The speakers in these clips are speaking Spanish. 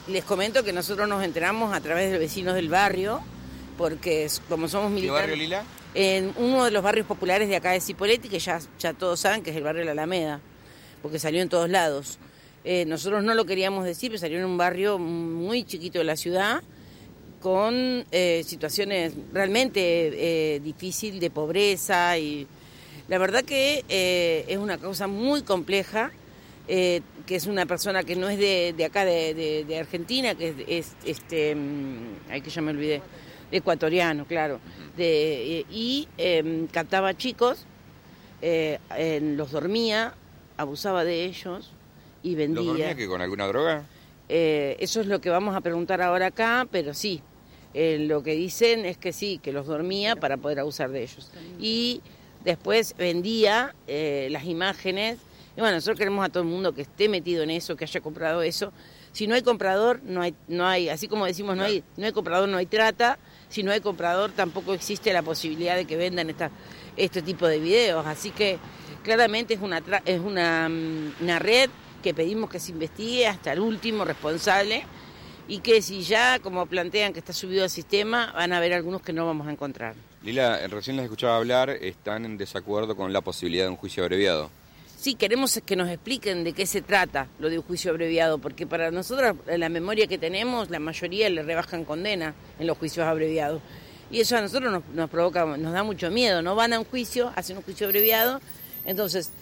les comento que nosotros nos enteramos a través de los vecinos del barrio, porque como somos militares... ¿Qué barrio, Lila? En uno de los barrios populares de acá de Cipolletti, que ya todos saben que es el barrio de la Alameda, porque salió en todos lados. Nosotros no lo queríamos decir, pero salió en un barrio muy chiquito de la ciudad, con situaciones realmente difíciles de pobreza, y la verdad que es una causa muy compleja, que es una persona que no es de acá de Argentina, que es ay, que ya me olvidé, ecuatoriano, claro, y captaba chicos, los dormía, abusaba de ellos y vendía. ¿Los dormía que con alguna droga? Eso es lo que vamos a preguntar ahora acá, pero sí, lo que dicen es que sí, que los dormía para poder abusar de ellos. Y después vendía las imágenes. Y bueno, nosotros queremos a todo el mundo que esté metido en eso, que haya comprado eso. Si no hay comprador, no hay, así como decimos, no hay comprador, no hay trata. Si no hay comprador, tampoco existe la posibilidad de que vendan este tipo de videos. Así que claramente es una red que pedimos que se investigue hasta el último responsable, y que si ya, como plantean, que está subido al sistema, van a haber algunos que no vamos a encontrar. Lila, recién les escuchaba hablar, están en desacuerdo con la posibilidad de un juicio abreviado. Sí, queremos que nos expliquen de qué se trata lo de un juicio abreviado, porque para nosotros, la memoria que tenemos, la mayoría le rebajan condena en los juicios abreviados. Y eso a nosotros nos provoca, nos da mucho miedo. No van a un juicio, hacen un juicio abreviado, entonces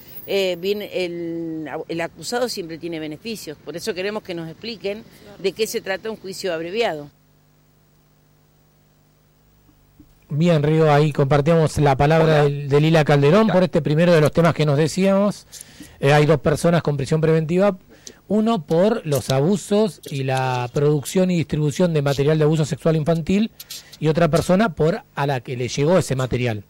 el acusado siempre tiene beneficios. Por eso queremos que nos expliquen de qué se trata un juicio abreviado. Bien, Río, ahí compartíamos la palabra de Lila Calderón por este primero de los temas que nos decíamos. Hay 2 personas con prisión preventiva, uno por los abusos y la producción y distribución de material de abuso sexual infantil, y otra persona por a la que le llegó ese material.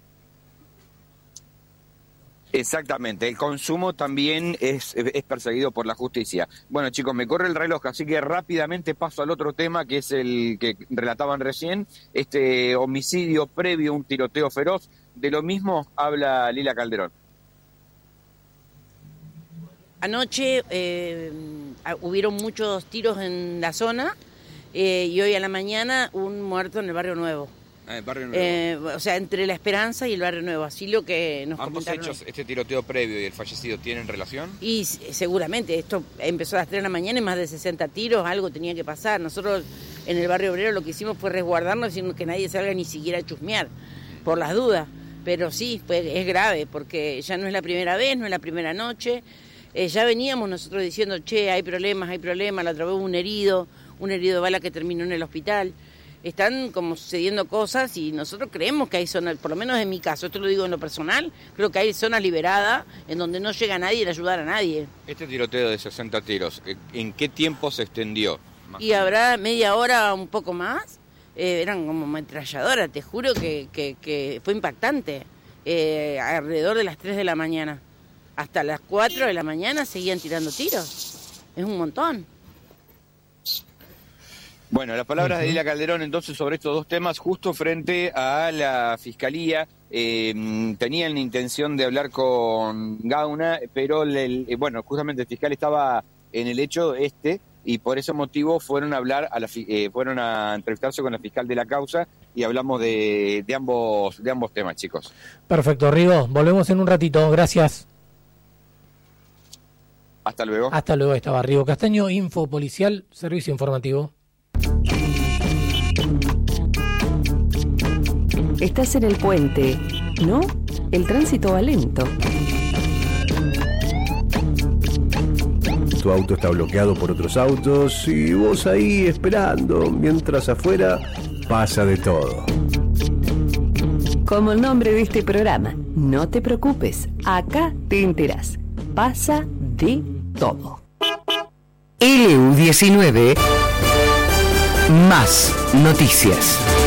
Exactamente, el consumo también es perseguido por la justicia. Bueno, chicos, me corre el reloj, así que rápidamente paso al otro tema, que es el que relataban recién, este homicidio previo a un tiroteo feroz. De lo mismo habla Lila Calderón. Anoche hubieron muchos tiros en la zona, y hoy a la mañana un muerto en el Barrio Nuevo. Barrio Nuevo. O sea, entre La Esperanza y el Barrio Nuevo, así lo que nos ¿Ambos hechos, este tiroteo previo y el fallecido, tienen relación? Y seguramente, esto empezó a las 3 de la mañana y más de 60 tiros, algo tenía que pasar. Nosotros en el Barrio Obrero lo que hicimos fue resguardarnos, sin que nadie salga ni siquiera a chusmear, por las dudas. Pero sí, es grave, porque ya no es la primera vez, no es la primera noche. Ya veníamos nosotros diciendo, hay problemas, la otra vez un herido de bala que terminó en el hospital. Están como sucediendo cosas, y nosotros creemos que hay zonas, por lo menos en mi caso, esto lo digo en lo personal, creo que hay zonas liberadas en donde no llega nadie a ayudar a nadie. Este tiroteo de 60 tiros, ¿en qué tiempo se extendió? Y habrá media hora, un poco más. Eran como ametralladoras, te juro que fue impactante. Alrededor de las 3 de la mañana. Hasta las 4 de la mañana seguían tirando tiros. Es un montón. Bueno, las palabras de Lila Calderón entonces sobre estos 2 temas, justo frente a la Fiscalía. Tenían la intención de hablar con Gauna, pero bueno, justamente el fiscal estaba en el hecho y por ese motivo fueron a hablar fueron a entrevistarse con la fiscal de la causa, y hablamos de ambos temas, chicos. Perfecto, Rigo, volvemos en un ratito, gracias. Hasta luego. Hasta luego, estaba Rigo Castaño, Info Policial, Servicio Informativo. Estás en el puente, ¿no? El tránsito va lento. Tu auto está bloqueado por otros autos y vos ahí esperando, mientras afuera pasa de todo. Como el nombre de este programa, no te preocupes, acá te enterás. Pasa de todo. LU19 Más noticias.